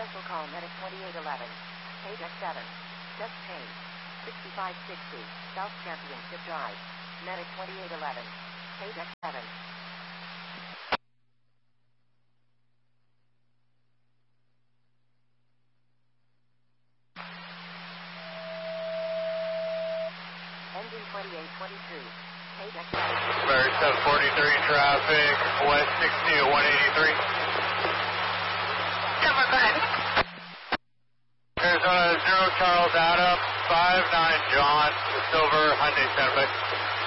Special call medic 2811. Page X7. Just change. 6560. South Championship Drive. Medic 2811. Page X7. Engine 2822. Page X7. Bird 743 traffic, west 60 to 183. Silver, go ahead. Arizona 0 Charles Adam, 59 John, Silver, Hyundai Santa Fe.